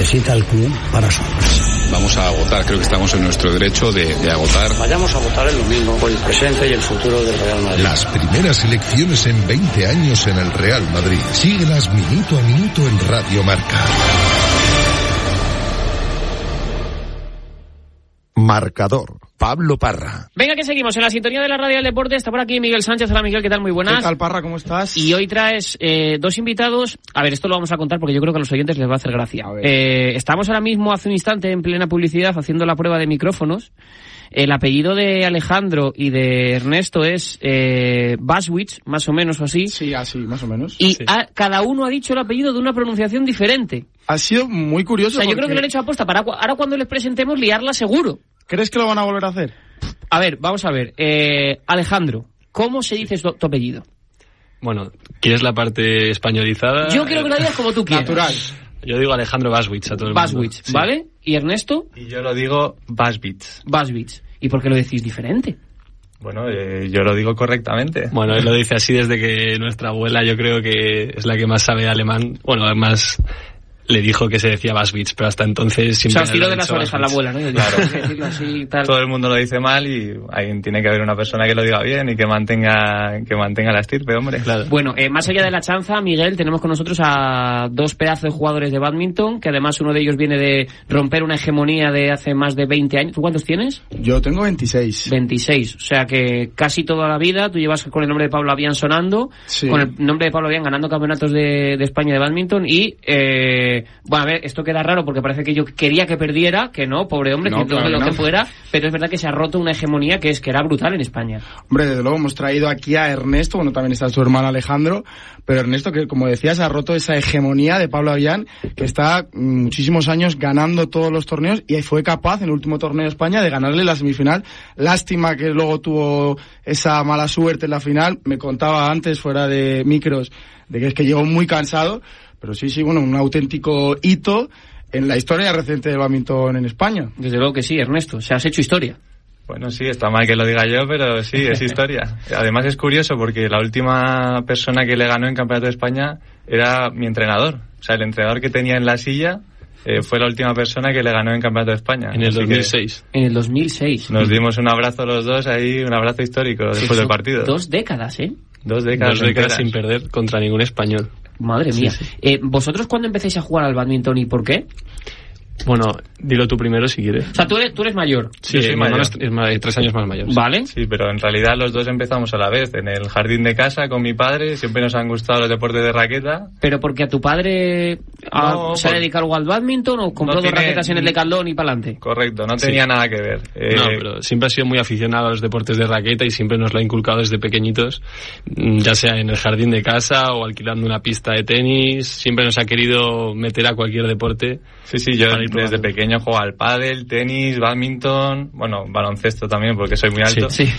necesita el club para su empresa. Vamos a votar, creo que estamos en nuestro derecho de votar. Vayamos a votar el domingo por el presente y el futuro del Real Madrid. Las primeras elecciones en 20 años en el Real Madrid. Síguelas minuto a minuto en Radio Marca. Marcador. Pablo Parra. Venga, que seguimos en la sintonía de la Radio del Deporte. Está por aquí Miguel Sánchez. Hola, Miguel, ¿qué tal? Muy buenas. ¿Qué tal, Parra? ¿Cómo estás? Y hoy traes dos invitados. A ver, esto lo vamos a contar porque yo creo que a los oyentes les va a hacer gracia. Estamos ahora mismo, hace un instante, en plena publicidad, haciendo la prueba de micrófonos. El apellido de Alejandro y de Ernesto es Baswich, más o menos, o así. Sí, así, más o menos. Y sí. Cada uno ha dicho el apellido de una pronunciación diferente. Ha sido muy curioso. O sea, yo creo que lo han hecho aposta para ahora cuando les presentemos liarla seguro. ¿Crees que lo van a volver a hacer? A ver, vamos a ver. Alejandro, ¿cómo se dice tu apellido? Bueno, ¿quieres la parte españolizada? Yo quiero que lo digas como tú quieras. Natural. Yo digo Alejandro Baswich a todo el mundo. Baswich, ¿vale? Sí. ¿Y Ernesto? Y yo lo digo Baswich. Baswich. ¿Y por qué lo decís diferente? Bueno, yo lo digo correctamente. Bueno, él lo dice así desde que nuestra abuela, yo creo que es la que más sabe alemán. Bueno, además le dijo que se decía Baswich, pero hasta entonces siempre... O sea, os tiró de las orejas la abuela, ¿no? Claro. Así, tal. Todo el mundo lo dice mal y ahí tiene que haber una persona que lo diga bien y que mantenga la estirpe, hombre. Claro. Bueno, más allá de la chanza, Miguel, tenemos con nosotros a dos pedazos de jugadores de bádminton, que además uno de ellos viene de romper una hegemonía de hace más de 20 años. ¿Tú cuántos tienes? Yo tengo 26. 26, o sea que casi toda la vida tú llevas con el nombre de Pablo Avián sonando, sí. Con el nombre de Pablo Avián ganando campeonatos de España de bádminton y... bueno, a ver, esto queda raro porque parece que yo quería que perdiera, que no, pobre hombre, no, que claro lo no. que fuera, pero es verdad que se ha roto una hegemonía que era brutal en España. Hombre, desde luego hemos traído aquí a Ernesto, bueno, también está su hermano Alejandro, pero Ernesto, que como decías, ha roto esa hegemonía de Pablo Avián, que está muchísimos años ganando todos los torneos y fue capaz en el último torneo de España de ganarle la semifinal. Lástima que luego tuvo esa mala suerte en la final, me contaba antes fuera de micros de que es que llegó muy cansado, pero sí, bueno, un auténtico hito en la historia reciente del bádminton en España. Desde luego que sí, Ernesto, o sea, has hecho historia. Bueno, sí, está mal que lo diga yo, pero sí, es historia. Además es curioso porque la última persona que le ganó en Campeonato de España era mi entrenador. O sea, el entrenador que tenía en la silla fue la última persona que le ganó en Campeonato de España. En el 2006. En el 2006. Nos dimos un abrazo los dos ahí, un abrazo histórico después del partido. 2 décadas, ¿eh? 2 décadas. 2 décadas sin perder contra ningún español. Madre mía. Sí. ¿Vosotros cuándo empezáis a jugar al bádminton y por qué? Bueno, dilo tú primero si quieres. O sea, tú eres mayor. Sí, yo soy mayor. Es 3 años más mayor. ¿Vale? Sí, pero en realidad los dos empezamos a la vez, en el jardín de casa con mi padre, siempre nos han gustado los deportes de raqueta. ¿Pero porque a tu padre se ha dedicado algo al bádminton o compró dos raquetas en el Decathlon y para adelante? Correcto, no tenía nada que ver. No, pero siempre ha sido muy aficionado a los deportes de raqueta y siempre nos lo ha inculcado desde pequeñitos, ya sea en el jardín de casa o alquilando una pista de tenis, siempre nos ha querido meter a cualquier deporte. Sí, yo desde pequeño juego al pádel, tenis, bádminton, bueno, baloncesto también porque soy muy alto. Sí.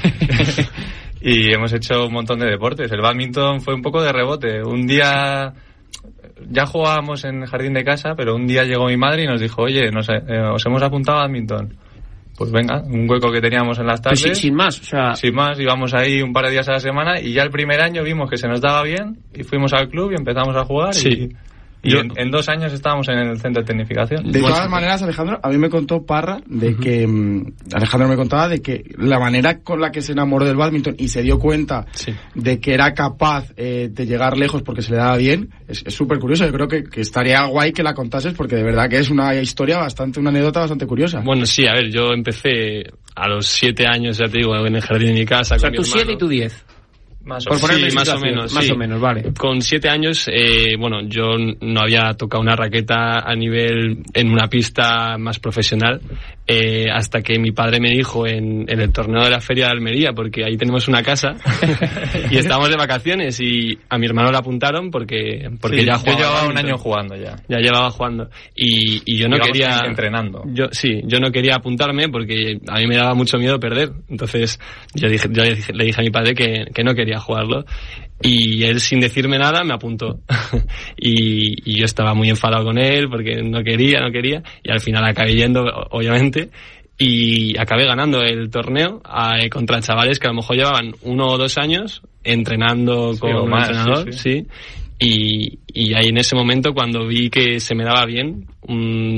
Y hemos hecho un montón de deportes. El bádminton fue un poco de rebote. Un día ya jugábamos en el jardín de casa, pero un día llegó mi madre y nos dijo, oye, os hemos apuntado a bádminton. Pues venga, un hueco que teníamos en las tardes. Pues sin más, o sea... Sin más, íbamos ahí un par de días a la semana y ya el primer año vimos que se nos daba bien y fuimos al club y empezamos a jugar. Sí. Y en 2 años estábamos en el centro de tecnificación. De todas maneras, Alejandro, a mí me contó Parra de que Alejandro me contaba de que la manera con la que se enamoró del bádminton y se dio cuenta de que era capaz de llegar lejos porque se le daba bien, es súper curioso. Yo creo que estaría guay que la contases porque de verdad que es una anécdota bastante curiosa. Bueno, sí, a ver, yo empecé a los 7 años, ya te digo, en el jardín de mi casa. O sea, con tú mi hermano. 7 y tú 10. Más o menos. Más o menos, vale. Con 7 años, bueno, yo no había tocado una raqueta a nivel en una pista más profesional, hasta que mi padre me dijo en el torneo de la Feria de Almería, porque ahí tenemos una casa y estábamos de vacaciones y a mi hermano le apuntaron porque ya jugaba. Yo llevaba un año jugando ya. Ya llevaba jugando y yo no quería entrenando. Yo no quería apuntarme porque a mí me daba mucho miedo perder. Entonces yo le dije a mi padre que no quería jugarlo y él sin decirme nada me apuntó y yo estaba muy enfadado con él porque no quería y al final acabé yendo, obviamente, y acabé ganando el torneo contra chavales que a lo mejor llevaban 1 o 2 años entrenando con un entrenador, sí. Y ahí en ese momento cuando vi que se me daba bien,